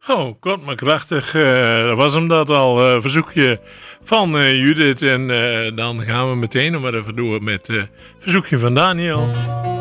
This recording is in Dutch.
Oh, kort maar krachtig. Dat was hem dat al. Verzoekje van Judith. En dan gaan we meteen nog maar even door met verzoekje van Daniel.